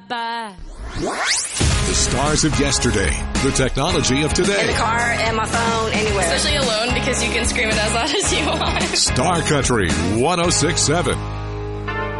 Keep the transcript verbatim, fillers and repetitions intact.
bye. The stars of yesterday, the technology of today. In the car, and my phone, anywhere. Especially alone because you can scream it as loud as you want. Star Country one oh six point seven.